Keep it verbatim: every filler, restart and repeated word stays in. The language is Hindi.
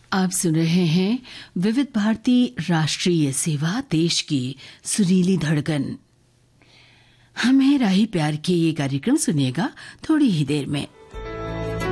आप सुन रहे हैं विविध भारती राष्ट्रीय सेवा, देश की सुरीली धड़कन। हम हैं राही प्यार के ये कार्यक्रम सुनिएगा थोड़ी ही देर में।